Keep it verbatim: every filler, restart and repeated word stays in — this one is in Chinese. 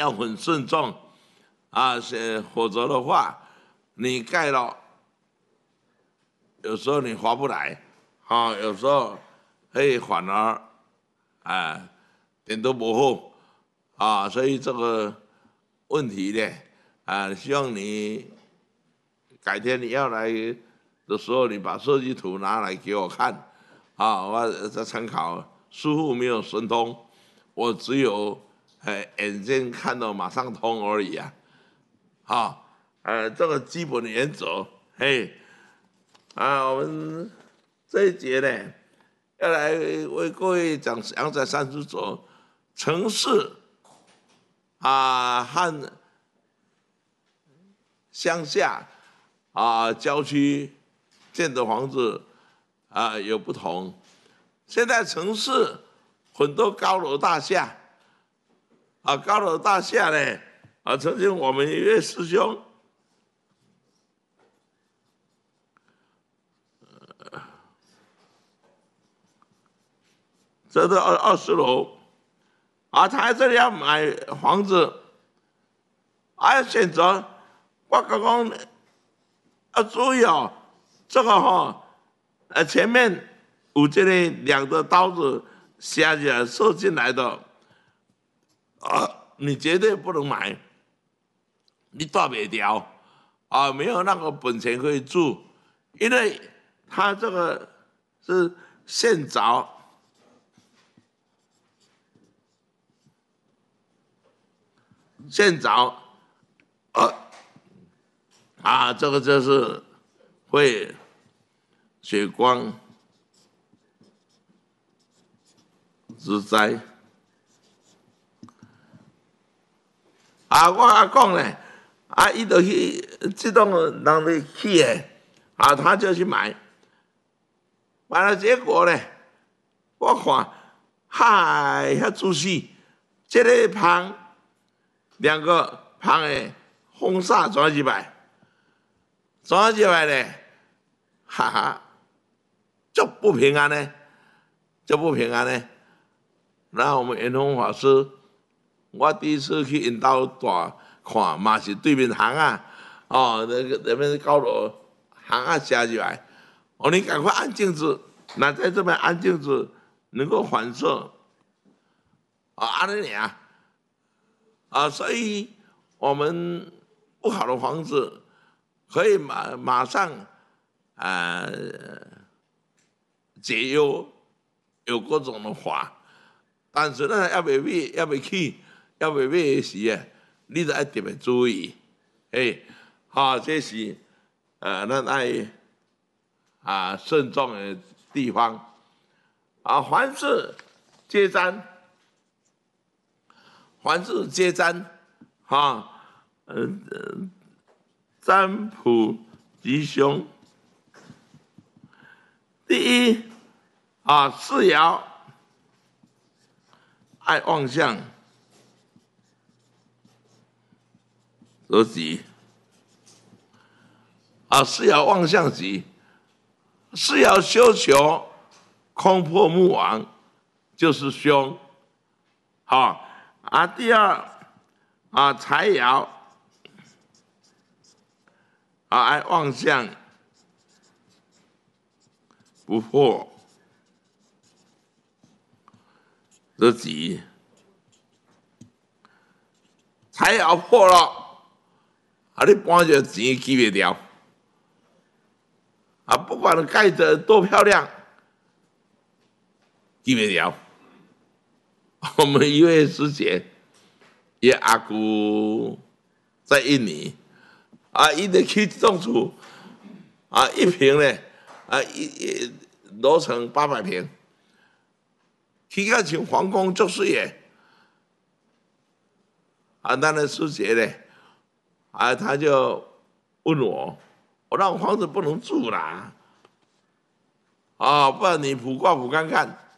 要很慎重啊，否则的话，你盖了，有时候你划不来，啊，有时候会反而啊点都不好啊，所以这个问题呢，啊，希望你改天你要来的时候，你把设计图拿来给我看，啊，我再参考。师傅没有神通，我只有呃眼睛看到马上通而已啊，好，呃，这个基本原则，嘿，啊，我们这一节呢，要来为各位讲阳宅三十轴，城市啊和乡下啊郊区建的房子啊有不同。现在城市很多高楼大厦啊，高楼大厦呢啊，曾经我们一位师兄，呃、这都二二十楼啊，他在这里要买房子，还、啊、要选择，我刚刚要注意哦，这个哈、哦，呃前面。有这个两个刀子下起来射进来的啊，你绝对不能买，你断不掉啊，没有那个本钱可以住，因为它这个是现凿，现凿，啊啊，这个就是会血光之灾啊！我阿讲呢，啊，伊就去这种人的去的，啊，他就去买，买了结果呢，我看，嗨，遐仔细，这个旁两个旁的风煞转几百，转几百呢，哈哈，就不平安呢，就不平安呢。那我们圆通法师，我第一次去引导大看，嘛是对面行啊，哦，那个那边高楼行啊下起来，哦，你赶快按镜子，那在这边按镜子能够反射，啊，安尼啊，啊，所以我们不好的房子可以马马上啊解忧，有各种的法。但是呢，要未买，要未起，要未买的时啊，你就要特别注意，哎，好，这是呃，咱爱啊慎重的地方啊，凡事皆占，凡事皆占，哈，嗯、呃，占卜吉凶。第一啊，四爻。爱妄想得吉啊，是要妄想吉，是要修求空破木亡，就是凶。好啊，第二啊，财爻啊，爱妄想不破得吉，财爻破了，啊，你搬着钱记不掉，啊，不管盖得多漂亮，记不掉。我们一位师姐，伊阿姑在印尼，啊，伊得去这种厝，啊，一平呢，啊，一一楼层八百平。去到像皇宫做水的，啊，咱的师姐呢，啊，他就问我，我那房子不能住啦，啊，不然你卜卦卜看看，